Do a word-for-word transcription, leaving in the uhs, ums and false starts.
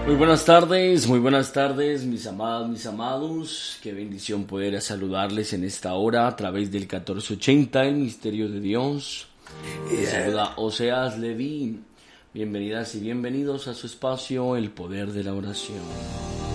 Muy buenas tardes, muy buenas tardes, mis amadas, mis amados. Qué bendición poder saludarles en esta hora a través del catorce ochenta, el misterio de Dios. Les saluda Oseas Leví. Bienvenidas y bienvenidos a su espacio, el poder de la oración.